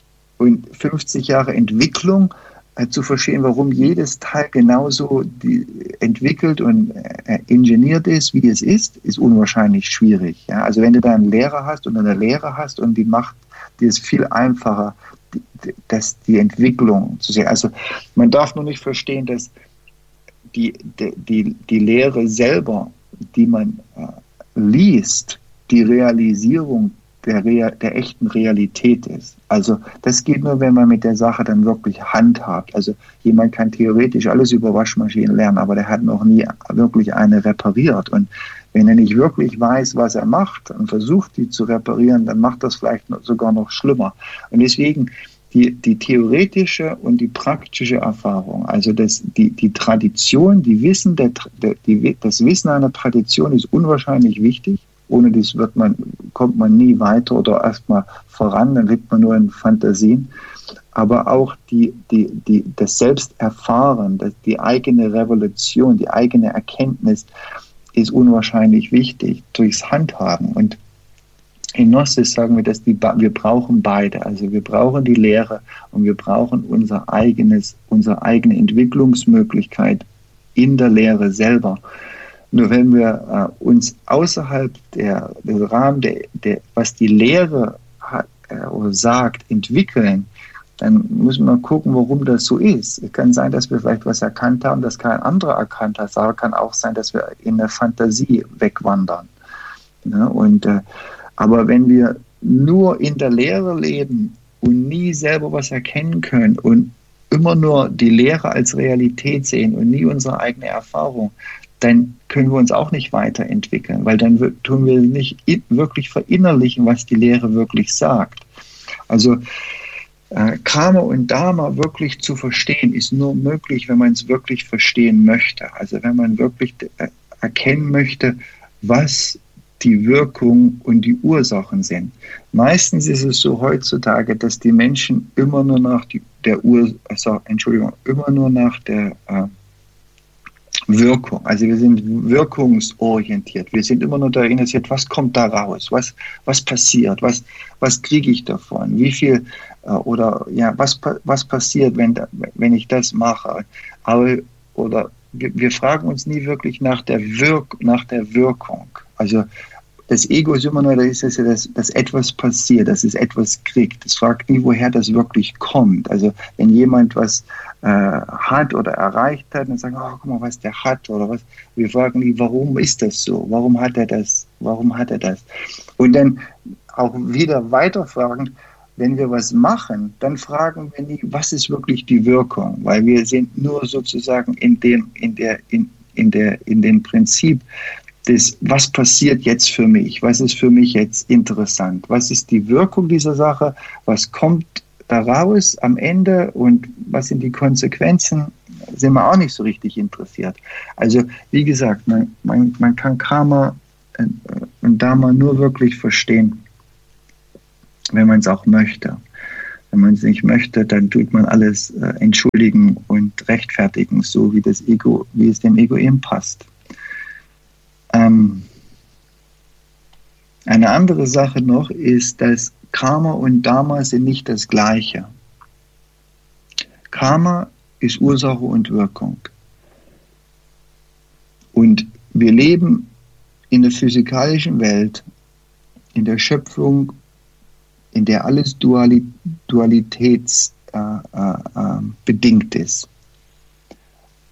S1: und fünfzig Jahre Entwicklung, äh, zu verstehen, warum jedes Teil genauso die, entwickelt und äh, ingeniert ist, wie es ist, ist unwahrscheinlich schwierig. Ja? Also wenn du da einen Lehrer hast und eine Lehre hast und die macht, die ist viel einfacher, die, das, die Entwicklung zu sehen. Also man darf nur nicht verstehen, dass die, die, die, die Lehre selber, die man äh, liest, die Realisierung der, Real, der echten Realität ist. Also das geht nur, wenn man mit der Sache dann wirklich handhabt. Also jemand kann theoretisch alles über Waschmaschinen lernen, aber der hat noch nie wirklich eine repariert. Und wenn er nicht wirklich weiß, was er macht und versucht, die zu reparieren, dann macht das vielleicht sogar noch schlimmer. Und deswegen die, die theoretische und die praktische Erfahrung, also das, die, die Tradition, die Wissen der, der, die, das Wissen einer Tradition ist unwahrscheinlich wichtig. Ohne das wird man, kommt man nie weiter oder erstmal voran, dann lebt man nur in Fantasien. Aber auch die, die, die, das Selbsterfahren, das, die eigene Revolution, die eigene Erkenntnis ist unwahrscheinlich wichtig durchs Handhaben. Und in Gnosis sagen wir, dass die, wir brauchen beide. Also wir brauchen die Lehre und wir brauchen unser eigenes, unsere eigene Entwicklungsmöglichkeit in der Lehre selber. Nur wenn wir äh, uns außerhalb der, des Rahmens, der, der, was die Lehre hat, äh, oder sagt, entwickeln, dann müssen wir gucken, warum das so ist. Es kann sein, dass wir vielleicht was erkannt haben, das kein anderer erkannt hat. Aber es kann auch sein, dass wir in der Fantasie wegwandern. Ja, und, äh, aber wenn wir nur in der Lehre leben und nie selber was erkennen können und immer nur die Lehre als Realität sehen und nie unsere eigene Erfahrung, dann können wir uns auch nicht weiterentwickeln, weil dann tun wir nicht wirklich verinnerlichen, was die Lehre wirklich sagt. Also äh, Karma und Dharma wirklich zu verstehen, ist nur möglich, wenn man es wirklich verstehen möchte. Also wenn man wirklich äh, erkennen möchte, was die Wirkung und die Ursachen sind. Meistens ist es so heutzutage, dass die Menschen immer nur nach die, der Ur, also, Entschuldigung, immer nur nach der äh, Wirkung. Also wir sind wirkungsorientiert. Wir sind immer nur daran interessiert, was kommt da raus, was, was passiert, was, was kriege ich davon, wie viel äh, oder ja, was, was passiert, wenn, wenn ich das mache. Aber oder wir, wir fragen uns nie wirklich nach der Wirk, nach der Wirkung. Also das Ego ist immer nur, da ist es ja, dass, dass etwas passiert, dass es etwas kriegt. Es fragt nie, woher das wirklich kommt. Also wenn jemand was äh, hat oder erreicht hat, dann sagen, oh, guck mal, was der hat oder was. Wir fragen nie, warum ist das so? Warum hat er das? Warum hat er das? Und dann auch wieder weiterfragen, wenn wir was machen, dann fragen wir nie, was ist wirklich die Wirkung? Weil wir sind nur sozusagen in dem, in der, in, in der, in dem Prinzip, Das, was passiert jetzt für mich? Was ist für mich jetzt interessant? Was ist die Wirkung dieser Sache? Was kommt daraus am Ende? Und was sind die Konsequenzen? Sind wir auch nicht so richtig interessiert. Also, wie gesagt, man, man, man kann Karma und Dharma nur wirklich verstehen, wenn man es auch möchte. Wenn man es nicht möchte, dann tut man alles äh, entschuldigen und rechtfertigen, so wie das Ego, wie es dem Ego eben passt. Ähm, eine andere Sache noch ist, dass Karma und Dharma sind nicht das Gleiche. Karma ist Ursache und Wirkung. Und wir leben in der physikalischen Welt, in der Schöpfung, in der alles Duali- dualitätsbedingt äh, äh, ist.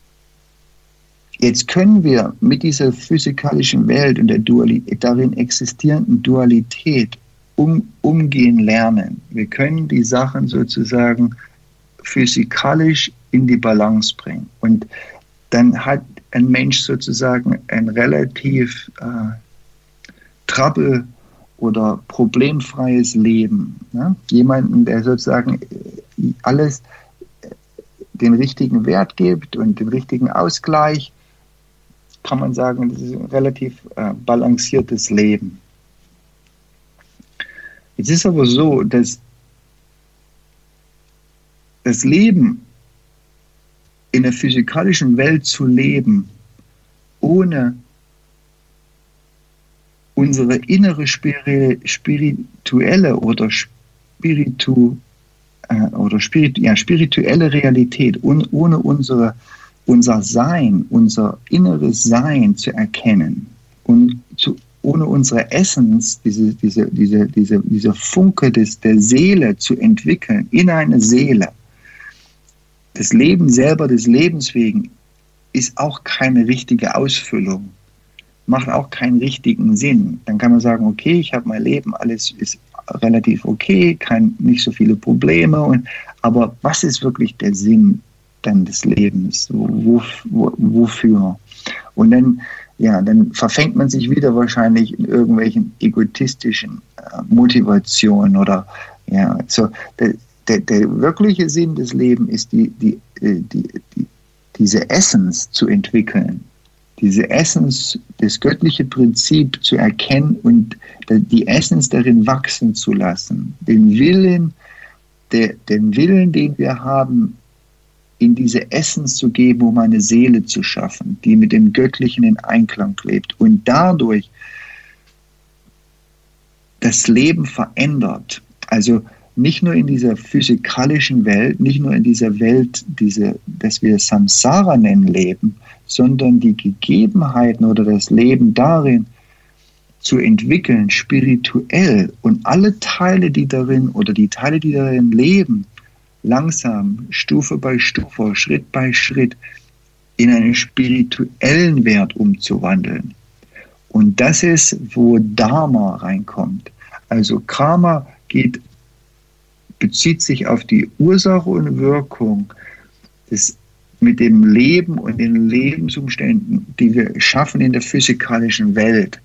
S1: Jetzt können wir mit dieser physikalischen Welt und der Dualität, darin existierenden Dualität um, umgehen lernen. Wir können die Sachen sozusagen physikalisch in die Balance bringen. Und dann hat ein Mensch sozusagen ein relativ äh, trouble- oder problemfreies Leben. Ne? Jemanden, der sozusagen alles den richtigen Wert gibt und den richtigen Ausgleich, kann man sagen, das ist ein relativ äh, balanciertes Leben. Jetzt ist aber so, dass das Leben in der physikalischen Welt zu leben, ohne unsere innere spirituelle oder, spiritu, äh, oder spirit, ja, spirituelle Realität, un, ohne unsere, unser Sein, unser inneres Sein zu erkennen und zu, ohne unsere Essenz, diese, diese, diese, diese, diese Funke des, der Seele zu entwickeln, in eine Seele. Das Leben selber des Lebens wegen ist auch keine richtige Ausfüllung, macht auch keinen richtigen Sinn. Dann kann man sagen, okay, ich habe mein Leben, alles ist relativ okay, kein, nicht so viele Probleme, und, aber was ist wirklich der Sinn dann des Lebens? Wo, wo, wofür? Und dann, ja, dann verfängt man sich wieder wahrscheinlich in irgendwelchen egotistischen äh, Motivationen oder ja, so. Der, der, der wirkliche Sinn des Lebens ist die, die, die, die, diese Essenz zu entwickeln. Diese Essenz, das göttliche Prinzip zu erkennen und die Essenz darin wachsen zu lassen. Den Willen, der, den Willen, den wir haben, in diese Essenz zu geben, um eine Seele zu schaffen, die mit dem Göttlichen in Einklang lebt und dadurch das Leben verändert. Also nicht nur in dieser physikalischen Welt, nicht nur in dieser Welt, diese, das wir Samsara nennen, leben, sondern die Gegebenheiten oder das Leben darin zu entwickeln, spirituell, und alle Teile, die darin oder die Teile, die darin leben, langsam, Stufe bei Stufe, Schritt bei Schritt in einen spirituellen Wert umzuwandeln. Und das ist, wo Dharma reinkommt. Also Karma geht, bezieht sich auf die Ursache und Wirkung des mit dem Leben und den Lebensumständen, die wir schaffen in der physikalischen Welt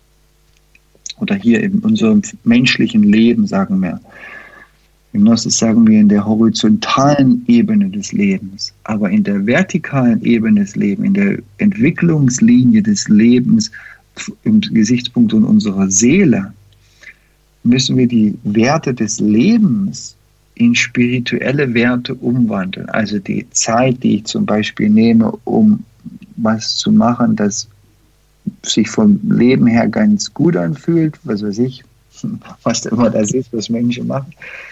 S1: oder hier in unserem menschlichen Leben, sagen wir. Im Gnosis sagen wir in der horizontalen Ebene des Lebens, aber in der vertikalen Ebene des Lebens, in der Entwicklungslinie des Lebens im Gesichtspunkt unserer Seele, müssen wir die Werte des Lebens in spirituelle Werte umwandeln. Also die Zeit, die ich zum Beispiel nehme, um was zu machen, das sich vom Leben her ganz gut anfühlt, was weiß ich, was immer das ist, was Menschen machen,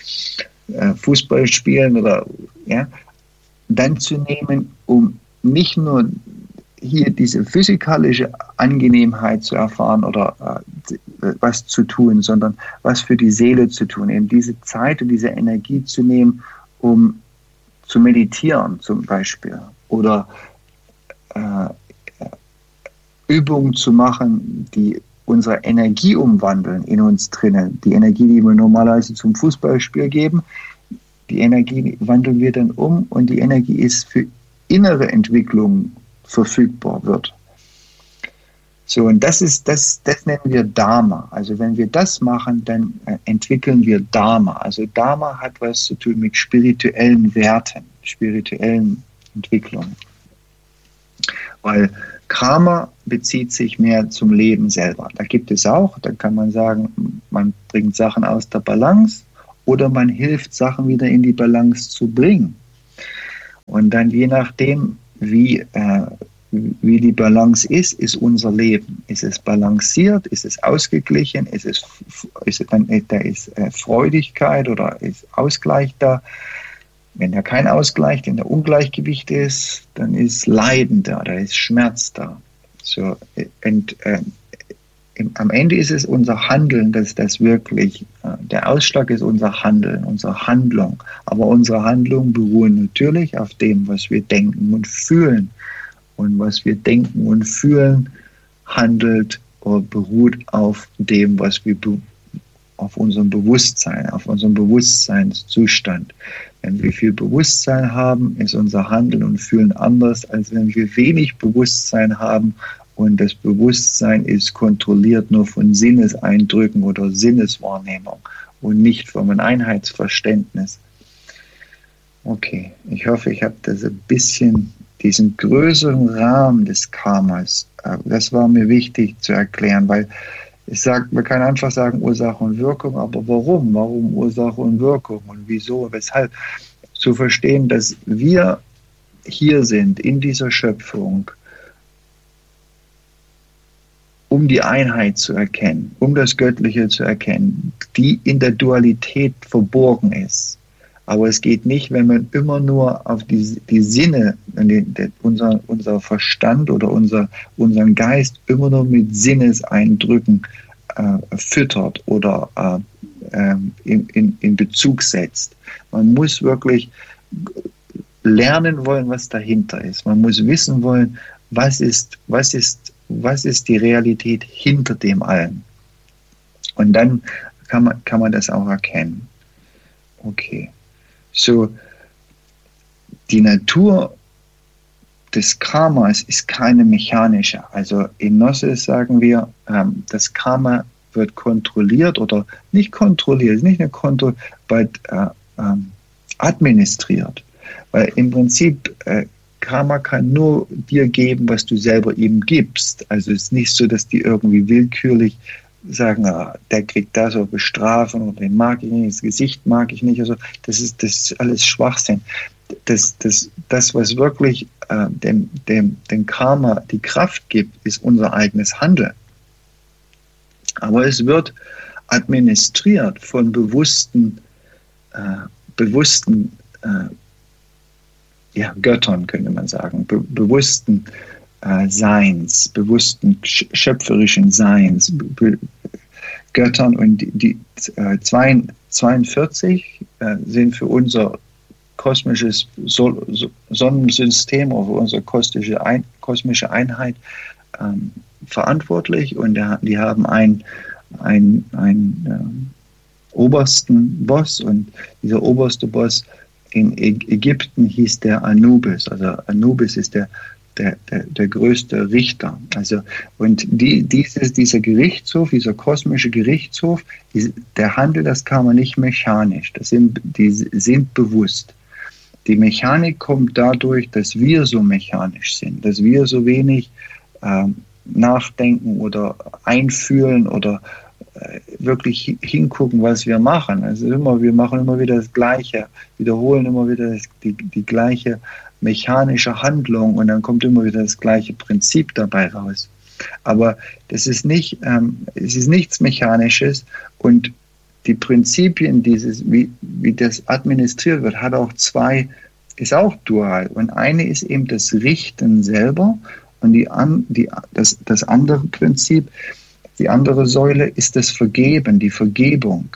S1: Fußball spielen oder ja, dann zu nehmen, um nicht nur hier diese physikalische Angenehmheit zu erfahren oder äh, was zu tun, sondern was für die Seele zu tun, eben diese Zeit und diese Energie zu nehmen, um zu meditieren zum Beispiel oder äh, Übungen zu machen, die unsere Energie umwandeln in uns drinnen. Die Energie, die wir normalerweise zum Fußballspiel geben, die Energie wandeln wir dann um und die Energie ist für innere Entwicklung verfügbar wird. So, und das ist, das, das nennen wir Dharma. Also wenn wir das machen, dann äh, entwickeln wir Dharma. Also Dharma hat was zu tun mit spirituellen Werten, spirituellen Entwicklungen. Weil Karma bezieht sich mehr zum Leben selber. Da gibt es auch, da kann man sagen, man bringt Sachen aus der Balance oder man hilft, Sachen wieder in die Balance zu bringen. Und dann je nachdem, wie, äh, wie die Balance ist, ist unser Leben. Ist es balanciert, ist es ausgeglichen, ist es, ist es dann, da ist äh, Freudigkeit oder ist Ausgleich da. Wenn da kein Ausgleich, wenn da Ungleichgewicht ist, dann ist Leiden da, da ist Schmerz da. So, und, äh, im, am Ende ist es unser Handeln, dass das wirklich, äh, der Ausschlag ist unser Handeln, unsere Handlung. Aber unsere Handlungen beruhen natürlich auf dem, was wir denken und fühlen. Und was wir denken und fühlen, handelt oder beruht auf dem, was wir be- auf unserem Bewusstsein, auf unserem Bewusstseinszustand. Wenn wir viel Bewusstsein haben, ist unser Handeln und Fühlen anders, als wenn wir wenig Bewusstsein haben und das Bewusstsein ist kontrolliert nur von Sinneseindrücken oder Sinneswahrnehmung und nicht vom Einheitsverständnis. Okay, ich hoffe, ich habe das ein bisschen, diesen größeren Rahmen des Karmas, das war mir wichtig zu erklären, weil ich sage, man kann einfach sagen Ursache und Wirkung, aber warum? Warum Ursache und Wirkung und wieso, weshalb? Zu verstehen, dass wir hier sind in dieser Schöpfung, um die Einheit zu erkennen, um das Göttliche zu erkennen, die in der Dualität verborgen ist. Aber es geht nicht, wenn man immer nur auf die, die Sinne, die, die, unser, unser Verstand oder unser, unseren Geist immer nur mit Sinneseindrücken äh, füttert oder äh, in, in, in Bezug setzt. Man muss wirklich lernen wollen, was dahinter ist. Man muss wissen wollen, was ist, was ist, was ist die Realität hinter dem allen. Und dann kann man, kann man das auch erkennen. Okay. So, die Natur des Karmas ist keine mechanische. Also in Gnosis sagen wir, ähm, das Karma wird kontrolliert oder nicht kontrolliert, nicht eine Kontrolle, aber äh, ähm, administriert. Weil im Prinzip äh, Karma kann nur dir geben, was du selber ihm gibst. Also es ist nicht so, dass die irgendwie willkürlich sagen, ah, der kriegt das oder bestrafen oder den mag ich nicht, das Gesicht mag ich nicht. Also das ist, das ist alles Schwachsinn. Das, das, das was wirklich äh, dem, dem, dem Karma die Kraft gibt, ist unser eigenes Handeln. Aber es wird administriert von bewussten, äh, bewussten äh, ja, Göttern, könnte man sagen, be- bewussten Seins, bewussten schöpferischen Seins, be- Göttern. Und die, die äh, zweiundvierzig äh, sind für unser kosmisches Sol- Sonnensystem oder für unsere kosmische, Ein- kosmische Einheit ähm, verantwortlich, und der, die haben einen ein, ein, äh, obersten Boss, und dieser oberste Boss in Ägypten hieß der Anubis. Also Anubis ist der Der, der, der größte Richter. Also, und die, dieses, dieser Gerichtshof, dieser kosmische Gerichtshof, die, der handelt das Karma nicht mechanisch. Das sind, die sind bewusst. Die Mechanik kommt dadurch, dass wir so mechanisch sind, dass wir so wenig äh, nachdenken oder einfühlen oder äh, wirklich hingucken, was wir machen. Also immer, wir machen immer wieder das Gleiche, wiederholen immer wieder das, die, die gleiche mechanische Handlung, und dann kommt immer wieder das gleiche Prinzip dabei raus. Aber das ist nicht, ähm, es ist nichts Mechanisches, und die Prinzipien dieses, wie, wie das administriert wird, hat auch zwei, ist auch dual. Und eine ist eben das Richten selber, und die, an, die, das, das andere Prinzip, die andere Säule ist das Vergeben, die Vergebung.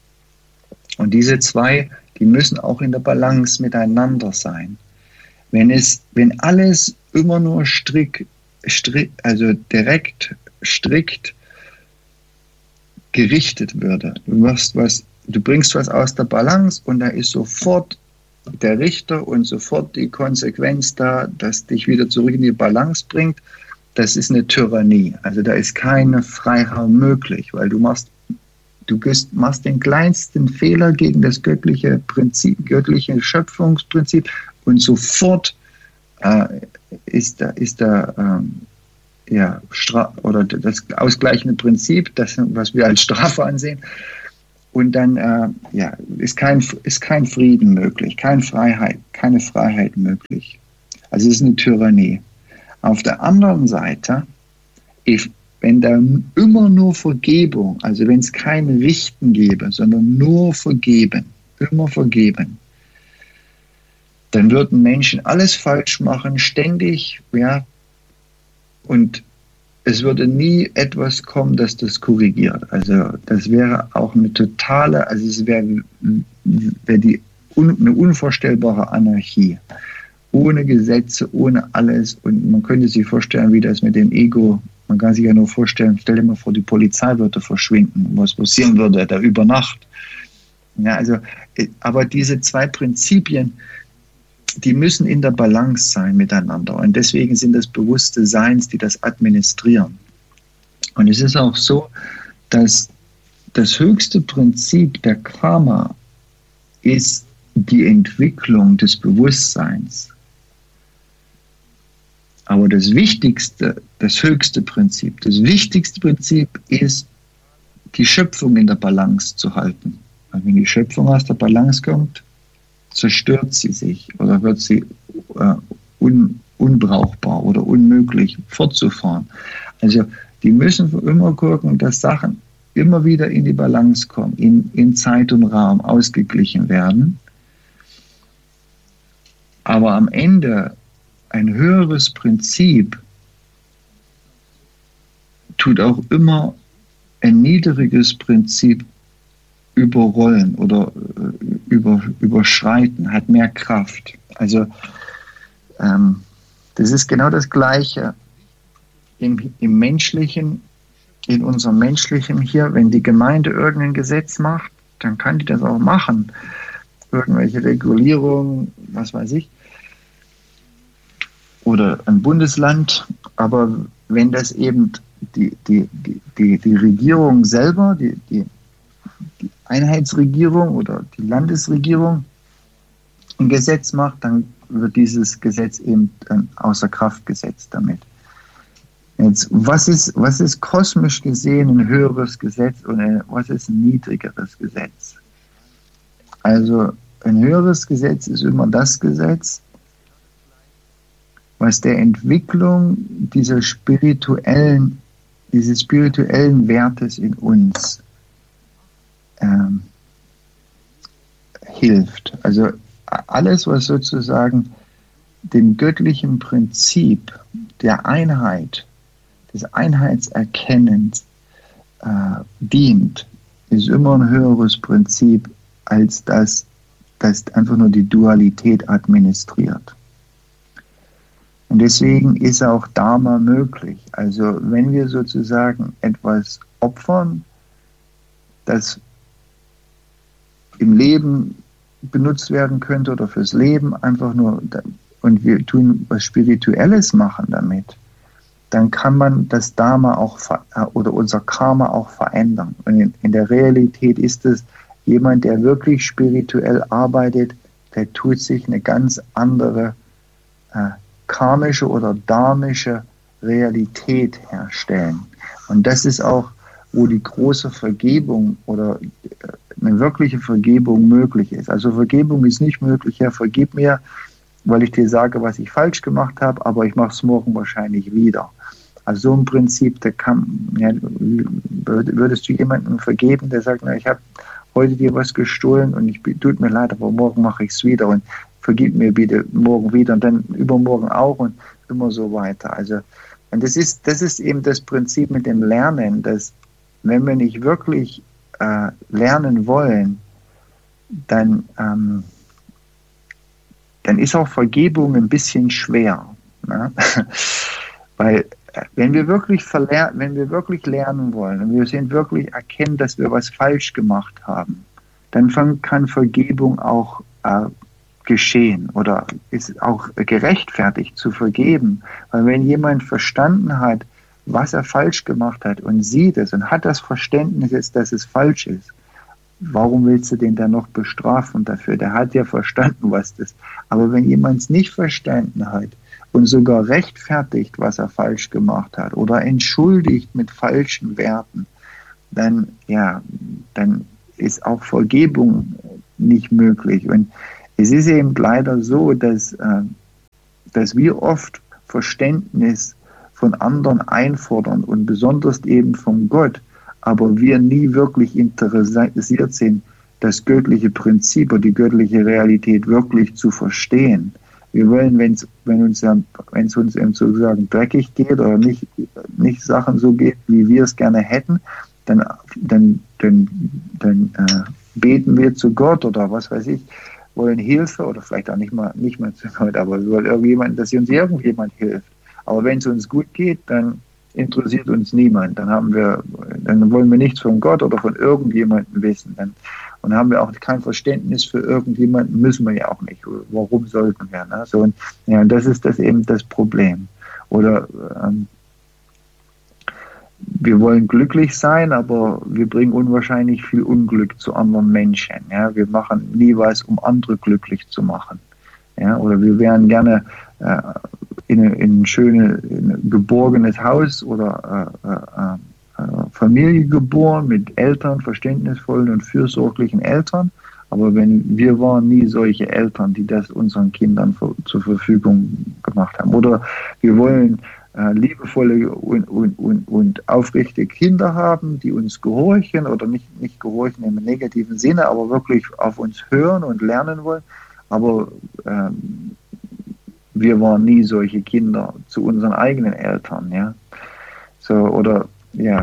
S1: Und diese zwei, die müssen auch in der Balance miteinander sein. Wenn es, wenn alles immer nur strikt, strikt, also direkt, strikt gerichtet würde, du machst was, du bringst was aus der Balance, und da ist sofort der Richter und sofort die Konsequenz da, dass dich wieder zurück in die Balance bringt, das ist eine Tyrannie. Also da ist kein Freiraum möglich, weil du machst, du bist, machst den kleinsten Fehler gegen das göttliche Prinzip, göttliche Schöpfungsprinzip, und sofort äh, ist da, ist da ähm, ja, Stra- oder das ausgleichende Prinzip, das, was wir als Strafe ansehen. Und dann äh, ja, ist, kein, ist kein Frieden möglich, keine Freiheit, keine Freiheit möglich. Also es ist eine Tyrannie. Auf der anderen Seite, if, wenn da immer nur Vergebung, also wenn es kein Richten gäbe, sondern nur Vergeben, immer Vergeben, dann würden Menschen alles falsch machen, ständig, ja, und es würde nie etwas kommen, das das korrigiert. Also das wäre auch eine totale, also es wäre, wäre die, eine unvorstellbare Anarchie. ohne Gesetze, ohne alles. Und man könnte sich vorstellen, wie das mit dem Ego, man kann sich ja nur vorstellen, stell dir mal vor, die Polizei würde verschwinden, was passieren würde da über Nacht. Ja, also, aber diese zwei Prinzipien, die müssen in der Balance sein miteinander. Und deswegen sind das bewusste Seins, die das administrieren. Und es ist auch so, dass das höchste Prinzip der Karma ist die Entwicklung des Bewusstseins. Aber das wichtigste, das höchste Prinzip, das wichtigste Prinzip ist, die Schöpfung in der Balance zu halten. Weil wenn die Schöpfung aus der Balance kommt, zerstört sie sich oder wird sie äh, un, unbrauchbar oder unmöglich fortzufahren. Also die müssen immer gucken, dass Sachen immer wieder in die Balance kommen, in, in Zeit und Raum ausgeglichen werden. Aber am Ende ein höheres Prinzip tut auch immer ein niedriges Prinzip überrollen oder über, überschreiten, hat mehr Kraft. Also ähm, das ist genau das Gleiche im, im Menschlichen, in unserem Menschlichen hier, wenn die Gemeinde irgendein Gesetz macht, dann kann die das auch machen. Irgendwelche Regulierungen, was weiß ich, oder ein Bundesland, aber wenn das eben die, die, die, die Regierung selber, die, die, die Einheitsregierung oder die Landesregierung ein Gesetz macht, dann wird dieses Gesetz eben außer Kraft gesetzt damit. Jetzt, was ist, was ist kosmisch gesehen ein höheres Gesetz und ein, was ist ein niedrigeres Gesetz? Also ein höheres Gesetz ist immer das Gesetz, was der Entwicklung dieser spirituellen, dieses spirituellen Wertes in uns ähm, hilft. Also alles, was sozusagen dem göttlichen Prinzip der Einheit, des Einheitserkennens äh, dient, ist immer ein höheres Prinzip als das, das einfach nur die Dualität administriert. Und deswegen ist auch Dharma möglich. Also wenn wir sozusagen etwas opfern, das im Leben benutzt werden könnte oder fürs Leben einfach nur, und wir tun was Spirituelles machen damit, dann kann man das Dharma auch oder unser Karma auch verändern. Und in, in der Realität ist es jemand, der wirklich spirituell arbeitet, der tut sich eine ganz andere äh, karmische oder dharmische Realität herstellen. Und das ist auch, wo die große Vergebung oder eine wirkliche Vergebung möglich ist. Also Vergebung ist nicht möglich, ja, vergib mir, weil ich dir sage, was ich falsch gemacht habe, aber ich mache es morgen wahrscheinlich wieder. Also so ein Prinzip, da kann, ja, würdest du jemandem vergeben, der sagt, na, ich habe heute dir was gestohlen und ich tut mir leid, aber morgen mache ich es wieder und vergib mir bitte morgen wieder und dann übermorgen auch und immer so weiter. Also, und das ist, das ist eben das Prinzip mit dem Lernen, dass wenn wir nicht wirklich äh, lernen wollen, dann, ähm, dann ist auch Vergebung ein bisschen schwer. Ne? Weil wenn wir wirklich verler- wenn wir wirklich lernen wollen und wir sind wirklich erkennen, dass wir was falsch gemacht haben, dann kann Vergebung auch äh, geschehen oder ist auch gerechtfertigt zu vergeben. Weil wenn jemand verstanden hat, was er falsch gemacht hat und sieht es und hat das Verständnis, dass es falsch ist, warum willst du den dann noch bestrafen dafür? Der hat ja verstanden, was das ist. Aber wenn jemand es nicht verstanden hat und sogar rechtfertigt, was er falsch gemacht hat oder entschuldigt mit falschen Werten, dann, ja, dann ist auch Vergebung nicht möglich. Und es ist eben leider so, dass, äh, dass wir oft Verständnis von anderen einfordern und besonders eben von Gott, aber wir nie wirklich interessiert sind, das göttliche Prinzip oder die göttliche Realität wirklich zu verstehen. Wir wollen, wenn's, wenn uns, wenn es uns eben sozusagen dreckig geht oder nicht, nicht Sachen so geht, wie wir es gerne hätten, dann, dann, dann, dann äh, beten wir zu Gott oder was weiß ich, wollen Hilfe oder vielleicht auch nicht mal, nicht mal zu Gott, aber wir wollen irgendjemand, dass uns irgendjemand hilft. Aber wenn es uns gut geht, dann interessiert uns niemand. Dann haben wir, dann wollen wir nichts von Gott oder von irgendjemandem wissen. Dann, und haben wir auch kein Verständnis für irgendjemanden, müssen wir ja auch nicht. Warum sollten wir? Ne? So, und, ja, und das ist das eben das Problem. Oder ähm, wir wollen glücklich sein, aber wir bringen unwahrscheinlich viel Unglück zu anderen Menschen. Ja? Wir machen nie was, um andere glücklich zu machen. Ja? Oder wir wären gerne äh, in, in ein schönes, in ein geborgenes Haus oder äh, äh, äh, Familie geboren mit Eltern, verständnisvollen und fürsorglichen Eltern. Aber wenn wir waren nie solche Eltern, die das unseren Kindern für, zur Verfügung gemacht haben. Oder wir wollen äh, liebevolle und, und, und, und aufrichtige Kinder haben, die uns gehorchen oder nicht, nicht gehorchen im negativen Sinne, aber wirklich auf uns hören und lernen wollen. Aber ähm, wir waren nie solche Kinder zu unseren eigenen Eltern, ja. So, oder, ja.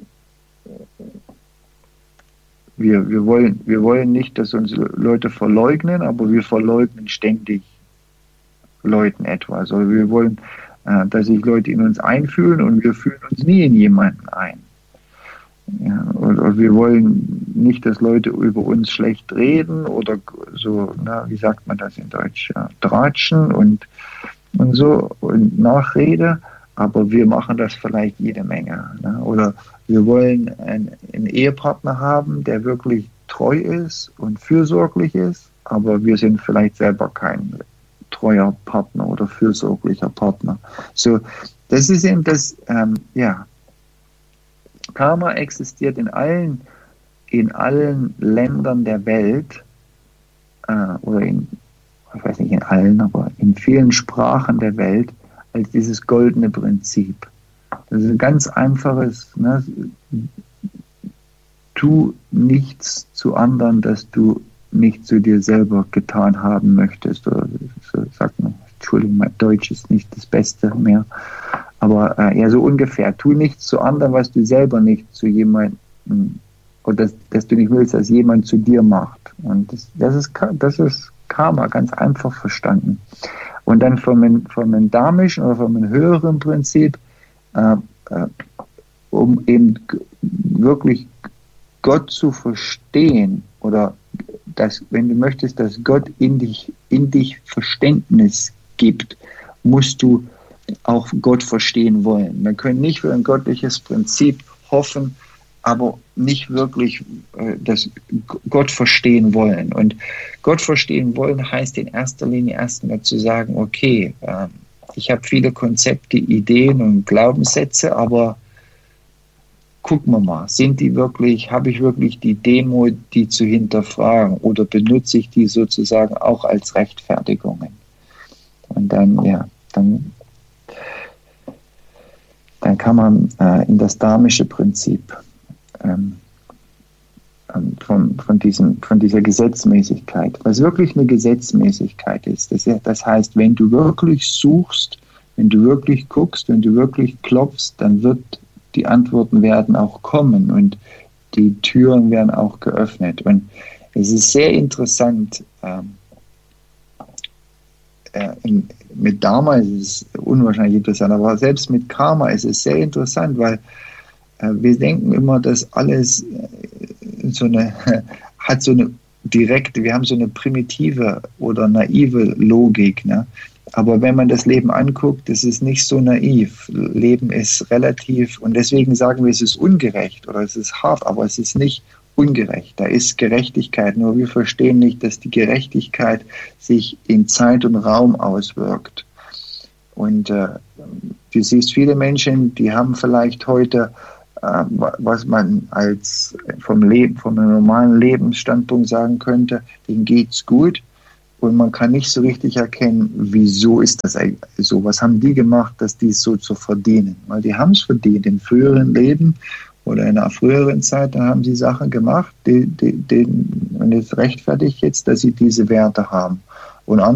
S1: Wir, wir, wollen, wir wollen nicht, dass uns Leute verleugnen, aber wir verleugnen ständig Leuten etwas. Oder wir wollen, äh, dass sich Leute in uns einfühlen und wir fühlen uns nie in jemanden ein. Ja, oder wir wollen nicht, dass Leute über uns schlecht reden oder so, na, wie sagt man das in Deutsch, ja, tratschen und, und so und Nachrede, aber wir machen das vielleicht jede Menge. Ne? Oder wir wollen einen, einen Ehepartner haben, der wirklich treu ist und fürsorglich ist, aber wir sind vielleicht selber kein treuer Partner oder fürsorglicher Partner. So, das ist eben das, ähm, ja, Karma existiert in allen, in allen Ländern der Welt, äh, oder in, ich weiß nicht in allen, aber in vielen Sprachen der Welt als dieses goldene Prinzip. Das ist ein ganz einfaches, ne? Tu nichts zu anderen, dass du nicht zu dir selber getan haben möchtest. Oder so, sagt man, Entschuldigung, mein Deutsch ist nicht das Beste mehr. Aber äh, ja, so ungefähr. Tu nichts zu anderen, was du selber nicht zu jemandem, oder dass, dass du nicht willst, dass jemand zu dir macht. Und das, das, ist, das ist Karma, ganz einfach verstanden. Und dann vom, vom einem dharmischen oder vom einem höheren Prinzip, äh, äh, um eben wirklich Gott zu verstehen, oder dass, wenn du möchtest, dass Gott in dich, in dich Verständnis gibt, musst du auch Gott verstehen wollen. Wir können nicht für ein göttliches Prinzip hoffen, aber nicht wirklich äh, das Gott verstehen wollen. Und Gott verstehen wollen heißt in erster Linie erstmal zu sagen, okay, äh, ich habe viele Konzepte, Ideen und Glaubenssätze, aber gucken wir mal, sind die wirklich, habe ich wirklich die Demo, die zu hinterfragen, oder benutze ich die sozusagen auch als Rechtfertigungen? Und dann, ja, dann dann kann man äh, in das dharmische Prinzip ähm, von, von, diesem, von dieser Gesetzmäßigkeit, was wirklich eine Gesetzmäßigkeit ist. Das, das heißt, wenn du wirklich suchst, wenn du wirklich guckst, wenn du wirklich klopfst, dann wird die Antworten werden auch kommen und die Türen werden auch geöffnet. Und es ist sehr interessant, ähm, äh, in, mit Dharma ist es unwahrscheinlich interessant, aber selbst mit Karma ist es sehr interessant, weil äh, wir denken immer, dass alles äh, so eine, hat so eine direkte, wir haben so eine primitive oder naive Logik, ne? Aber wenn man das Leben anguckt, das ist nicht so naiv. Leben ist relativ, und deswegen sagen wir, es ist ungerecht oder es ist hart, aber es ist nicht ungerecht. Da ist Gerechtigkeit, nur wir verstehen nicht, dass die Gerechtigkeit sich in Zeit und Raum auswirkt. Und äh, du siehst viele Menschen, die haben vielleicht heute, äh, was man als vom Leben, vom normalen Lebensstandpunkt sagen könnte, denen geht's gut. Und man kann nicht so richtig erkennen, wieso ist das so? Was haben die gemacht, dass die es so zu verdienen? Weil die haben es verdient. In früheren Leben oder in einer früheren Zeit, da haben sie Sachen gemacht, die, die, die, und es rechtfertigt jetzt, dass sie diese Werte haben. Und